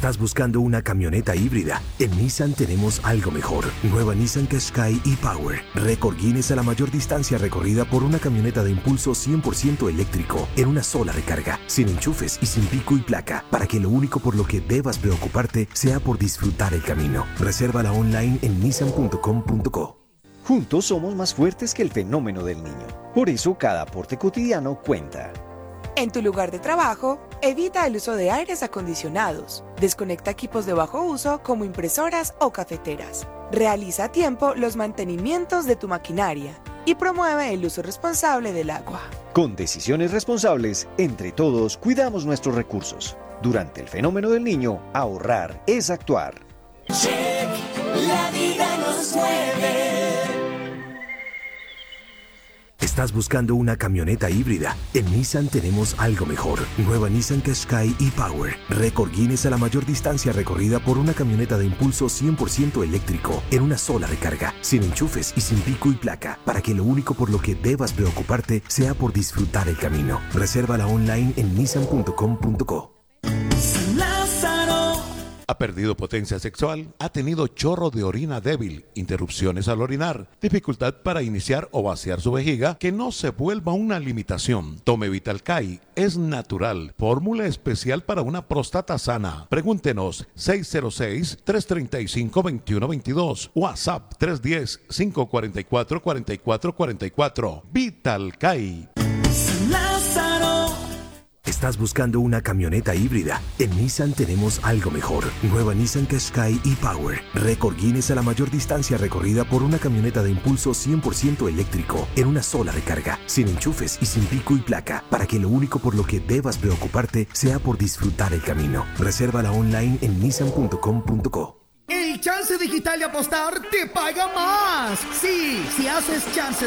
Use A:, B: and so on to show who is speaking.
A: ¿Estás buscando una camioneta híbrida? En Nissan tenemos algo mejor. Nueva Nissan Qashqai e-Power. Récord Guinness a la mayor distancia recorrida por una camioneta de impulso 100% eléctrico en una sola recarga, sin enchufes y sin pico y placa, para que lo único por lo que debas preocuparte sea por disfrutar el camino. Resérvala online en nissan.com.co.
B: Juntos somos más fuertes que el fenómeno del niño. Por eso cada aporte cotidiano cuenta.
C: En tu lugar de trabajo, evita el uso de aires acondicionados. Desconecta equipos de bajo uso como impresoras o cafeteras. Realiza a tiempo los mantenimientos de tu maquinaria y promueve el uso responsable del agua.
B: Con decisiones responsables, entre todos cuidamos nuestros recursos. Durante el fenómeno del niño, ahorrar es actuar.
D: Check, la vida nos mueve.
A: ¿Estás buscando una camioneta híbrida? En Nissan tenemos algo mejor. Nueva Nissan Qashqai e-Power. Récord Guinness a la mayor distancia recorrida por una camioneta de impulso 100% eléctrico en una sola recarga, sin enchufes y sin pico y placa, para que lo único por lo que debas preocuparte sea por disfrutar el camino. Resérvala online en nissan.com.co.
E: Ha perdido potencia sexual, ha tenido chorro de orina débil, interrupciones al orinar, dificultad para iniciar o vaciar su vejiga, que no se vuelva una limitación. Tome Vitalkai, es natural, fórmula especial para una próstata sana. Pregúntenos 606-335-2122, WhatsApp 310-544-4444. Vitalkai.
A: ¿Estás buscando una camioneta híbrida? En Nissan tenemos algo mejor. Nueva Nissan Qashqai e-Power. Récord Guinness a la mayor distancia recorrida por una camioneta de impulso 100% eléctrico en una sola recarga, sin enchufes y sin pico y placa, para que lo único por lo que debas preocuparte sea por disfrutar el camino. Resérvala online en nissan.com.co.
F: El Chance Digital de Apostar te paga más. Sí, si haces Chance